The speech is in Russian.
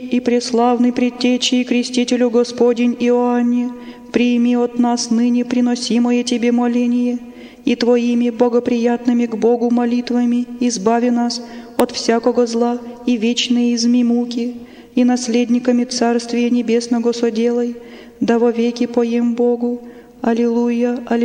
и преславный предтече и крестителю Господень Иоанне, прими от нас ныне приносимое Тебе моление, и Твоими богоприятными к Богу молитвами избави нас от всякого зла и вечные изми муки, и наследниками Царствия Небесного соделай, да вовеки поем Богу. Аллилуйя, аллилуйя.